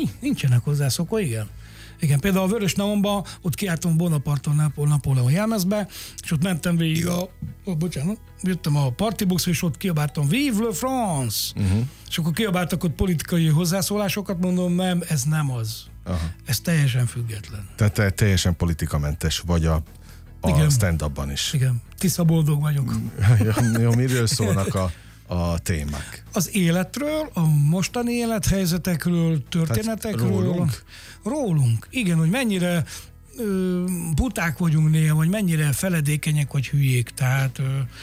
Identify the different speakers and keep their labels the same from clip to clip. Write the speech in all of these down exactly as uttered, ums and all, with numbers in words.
Speaker 1: Nincsenek hozzászokva, igen. Igen, például a Vörös Neonban, ott kiálltam Bonaparton Napó- Napóleon jelmezbe, és ott mentem végig a, oh, bocsánat, jöttem a Partyboxra, és ott kiabáltam Vive le France! Uh-huh. És akkor kiabáltak ott politikai hozzászólásokat, mondom, nem, ez nem az. Aha. Ez teljesen független.
Speaker 2: Tehát te teljesen politikamentes vagy a, a stand-upban is.
Speaker 1: Igen, tisza boldog vagyok.
Speaker 2: jó, jó, miről szólnak a a témák?
Speaker 1: Az életről, a mostani élethelyzetekről, történetekről.
Speaker 2: Tehát rólunk?
Speaker 1: Rólunk. Igen, hogy mennyire ö, buták vagyunk néha, vagy mennyire feledékenyek, vagy hülyék. Tehát ö,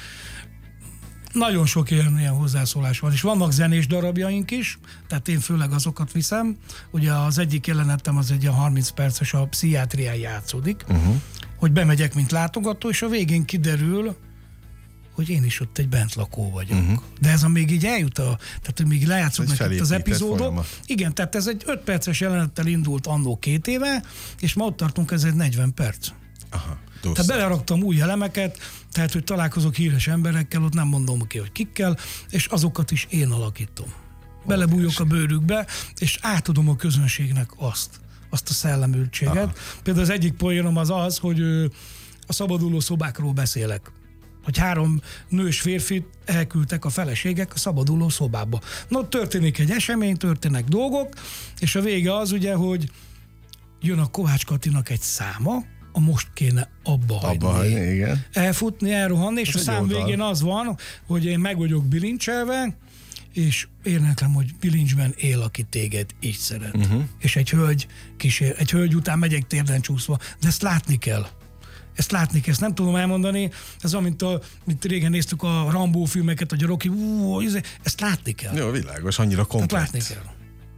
Speaker 1: nagyon sok ilyen, ilyen hozzászólás van. És vannak zenés darabjaink is, tehát én főleg azokat viszem. Ugye az egyik jelenetem az egy ilyen harminc perces, a pszichiátrián játszódik, uh-huh. hogy bemegyek, mint látogató, és a végén kiderül, hogy én is ott egy bentlakó vagyok. Uh-huh. De ez a még így eljut, a, tehát hogy még lejátszódnak itt az epizódok. Folyamat. Igen, tehát ez egy öt perces jelenettel indult annó két éve, és ma ott tartunk, ez egy negyven perc.
Speaker 2: Aha,
Speaker 1: tehát beleraktam új elemeket, tehát hogy találkozok híres emberekkel, ott nem mondom ki, hogy kikkel, és azokat is én alakítom. Belebújok a bőrükbe, és átadom a közönségnek azt, azt a szellemültséget. Aha. Például az egyik poénom az az, hogy a szabaduló szobákról beszélek. Hogy három nős férfit elküldtek a feleségek a szabaduló szobába. Na, történik egy esemény, történnek dolgok, és a vége az ugye, hogy jön a Kovács Katinak egy száma, a most kéne abba hagyni.
Speaker 2: Abba hagyni, igen.
Speaker 1: Elfutni, elrohanni, és
Speaker 2: ez
Speaker 1: a szám végén az van, hogy én meg vagyok bilincselve, és érneklem, hogy bilincsben él, aki téged így szeret. Uh-huh. És egy hölgy kísér, egy hölgy után megyek térden csúszva, de ezt látni kell. Ezt látni kell, ezt nem tudom elmondani, ez amint a, mint régen néztük a Rambo filmeket, hogy a Rocky, ú, ezt látni kell.
Speaker 2: Jó, világos, annyira komplet.
Speaker 1: Tehát látni kell.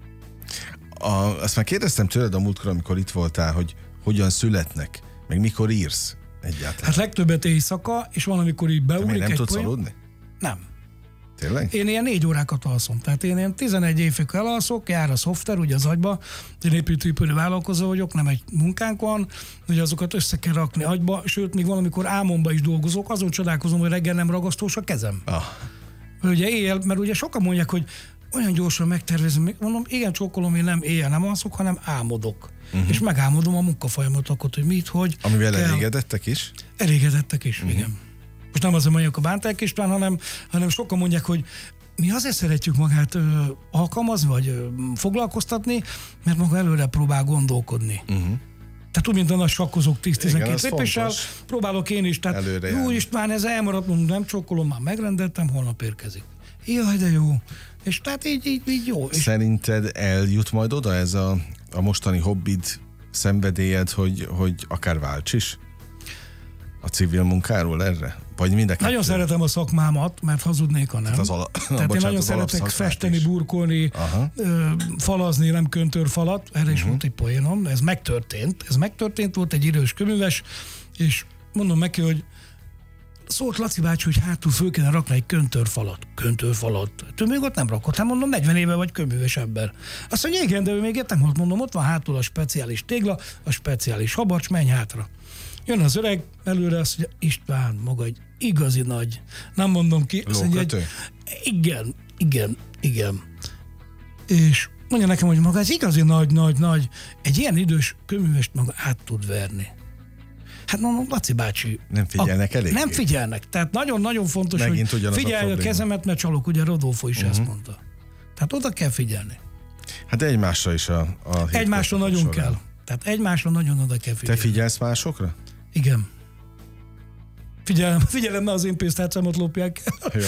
Speaker 2: A, azt már kérdeztem tőled a múltkor, amikor itt voltál, hogy hogyan születnek, meg mikor írsz egyáltalán.
Speaker 1: Hát legtöbbet éjszaka, és van, amikor így beugrik egy
Speaker 2: nem tudsz
Speaker 1: poén.
Speaker 2: aludni?
Speaker 1: Nem.
Speaker 2: Tényleg?
Speaker 1: Én ilyen négy órákat alszom. Tehát én ilyen tizenegy évig elalszok, jár a szoftver, ugye az agyba, én építőipari vállalkozó vagyok, nem egy munkánk van, hogy azokat össze kell rakni agyba, sőt, még valamikor álmomba is dolgozok, azon csodálkozom, hogy reggel nem ragasztós a kezem.
Speaker 2: Ah.
Speaker 1: Ugye éjjel, mert ugye sokan mondják, hogy olyan gyorsan megtervezem, mondom, igen, csókolom, én nem éjjel nem alszok, hanem álmodok. Uh-huh. És megálmodom a munkafolyamatokat, hogy mit, hogy
Speaker 2: Amivel
Speaker 1: kell.
Speaker 2: elégedettek is?
Speaker 1: Elégedettek is, uh-huh. igen. Most nem azért mondjuk a Bánták István, hanem, hanem sokan mondják, hogy mi azért szeretjük magát ö, alkalmazni, vagy ö, foglalkoztatni, mert maga előre próbál gondolkodni. Uh-huh. Tehát úgy, mint a nagy sakkozók tíz-tizenkét lépéssel, próbálok én is. Tehát jó István, ez elmaradt, nem csokkolom, már megrendeltem, holnap érkezik. Jaj, de jó. És tehát így, így, így jó.
Speaker 2: Szerinted eljut majd oda ez a, a mostani hobbid, szenvedélyed, hogy, hogy akár válts is a civil munkáról erre? Vagy mindenki?
Speaker 1: Nagyon szeretem a szakmámat, mert hazudnék, ha nem.
Speaker 2: Tehát, az ala...
Speaker 1: Tehát
Speaker 2: bocsánat,
Speaker 1: én nagyon szeretek festeni, is. burkolni, ö, falazni, nem köntörfalat. Erre uh-huh. is volt egy poénom. Ez megtörtént. Ez megtörtént, volt egy idős köműves, és mondom neki, hogy szólt Laci bácsi, hogy hátul föl kéne rakni egy köntörfalat. Köntörfalat. Ő még ott nem rakott. Hát mondom, negyven éve vagy köműves ember. Azt mondja, igen, de ő még értem, hogy mondom, ott van hátul a speciális tégla, a speciális habarcs, menj hátra. Jön az öreg, előre azt mondja, István, maga egy igazi nagy. Nem mondom ki. Azt mondja, egy, igen, igen, igen. És mondja nekem, hogy maga ez igazi nagy, nagy, nagy. Egy ilyen idős köművest maga át tud verni. Hát mondom, Laci bácsi.
Speaker 2: Nem figyelnek elég.
Speaker 1: Nem figyelnek. Tehát nagyon-nagyon fontos, megint hogy figyelj a, a kezemet, mert csalok, ugye Rodolfo is uh-huh. ezt mondta. Tehát oda kell figyelni.
Speaker 2: Hát egymásra is a, a
Speaker 1: egymásra nagyon során. Kell. Tehát egymásra nagyon oda kell figyelni.
Speaker 2: Te figyelsz másokra?
Speaker 1: Igen. Figyelem, figyelem, mert az én pénztárcámat lopják.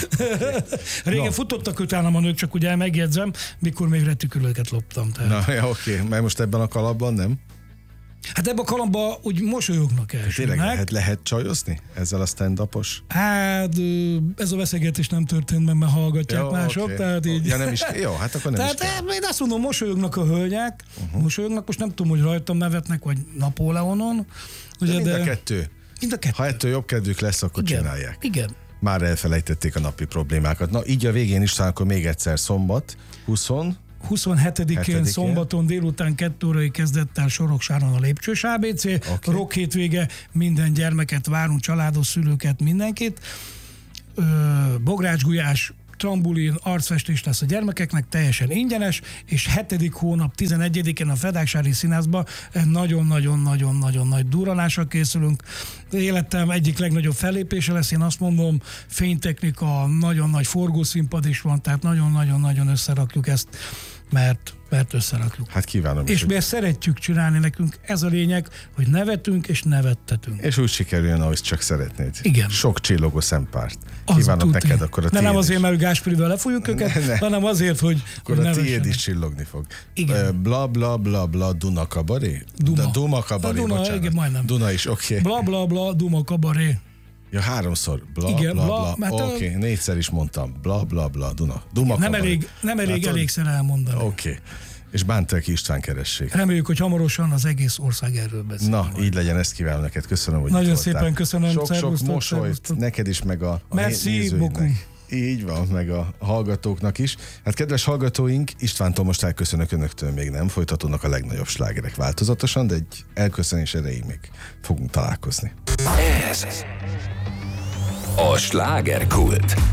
Speaker 1: Régen no. futottak utánam a nők, csak ugye megjegyzem, mikor még retikülőket loptam. Tehát.
Speaker 2: Na, ja, oké, okay. Mert most ebben a kalapban nem?
Speaker 1: Hát ebben a kalapban úgy mosolyognak elsőnek.
Speaker 2: Tényleg lehet, lehet csajozni ezzel a stand-upos?
Speaker 1: Hát ez a beszélgetés nem történt, mert már hallgatják jó, mások, okay. Tehát így...
Speaker 2: Ja, nem is, jó, hát akkor nem
Speaker 1: tehát, is én azt mondom, mosolyognak a hölgyek, uh-huh. mosolyognak, most nem tudom, hogy rajtam nevetnek, vagy Napóleonon.
Speaker 2: Ugye, de mind de... a kettő. Mind a kettő. Ha ettől jobb kedvük lesz, akkor
Speaker 1: igen,
Speaker 2: csinálják.
Speaker 1: Igen.
Speaker 2: Már elfelejtették a napi problémákat. Na, így a végén is talán akkor még egyszer szombat, huszon
Speaker 1: huszonhetedikén szombaton délután kettő órai kezdettel Soroksáron a Lépcsős á bé cé. Okay. Rock hétvége, minden gyermeket várunk, családos szülőket, mindenkit. Bogrács Gulyás trambulin, arcfestés lesz a gyermekeknek, teljesen ingyenes, és hetedik hónap tizenegyedikén a Fedáksári Színházban nagyon-nagyon-nagyon-nagyon nagy durranással készülünk. Életem egyik legnagyobb fellépése lesz, én azt mondom, fénytechnika, nagyon nagy forgószínpad is van, tehát nagyon-nagyon-nagyon összerakjuk ezt, mert, mert összerakjuk.
Speaker 2: Hát kívánom.
Speaker 1: És mi ezt szeretjük csinálni, nekünk ez a lényeg, hogy nevetünk és nevettetünk.
Speaker 2: És úgy sikerüljön, ahogy csak szeretnéd.
Speaker 1: Igen.
Speaker 2: Sok csillogó szempárt. Kívánom neked akkor a
Speaker 1: tiéd. De nem azért,
Speaker 2: is.
Speaker 1: mert Gáspérivel lefújjuk őket, ne, ne. hanem azért, hogy
Speaker 2: akkor hogy a tiéd is csillogni fog.
Speaker 1: Igen.
Speaker 2: Bla bla bla bla Duna kabaré?
Speaker 1: Duma.
Speaker 2: Duma kabaré,
Speaker 1: Duna,
Speaker 2: bocsánat.
Speaker 1: Igen, majdnem.
Speaker 2: Duna is, oké. Okay.
Speaker 1: Bla bla bla Duma kabaré.
Speaker 2: Ja, háromszor. Bla,
Speaker 1: igen,
Speaker 2: bla,
Speaker 1: bla.
Speaker 2: bla. Oké, okay, négyszer is mondtam. Bla, bla, bla, Duna. Duma
Speaker 1: nem elég, nem elég hát, elégszer elmondani.
Speaker 2: Oké. Okay. És Bántelki István keressék.
Speaker 1: Reméljük, hogy hamarosan az egész ország erről beszél.
Speaker 2: Na, majd. Így legyen, ezt kívánom neked. Köszönöm, hogy
Speaker 1: nagyon
Speaker 2: itt
Speaker 1: szépen
Speaker 2: voltál.
Speaker 1: köszönöm.
Speaker 2: Sok-sok mosolyt neked is, meg a, a nézőinknek. Így van, meg a hallgatóknak is. Hát kedves hallgatóink, Istvántól most elköszönök önöktől, még nem folytatódnak a legnagyobb slágerek változatosan, de egy elköszönés erejéig még fogunk találkozni.
Speaker 3: Ez a Slágerkult.